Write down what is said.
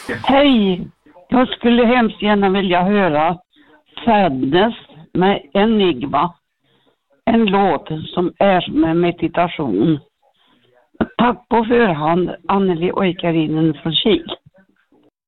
Hej, jag skulle hemskt gärna vilja höra Sadness med Enigma. En låt som är som en meditation. Tack på förhand, Anneli Oikarinen från Kil.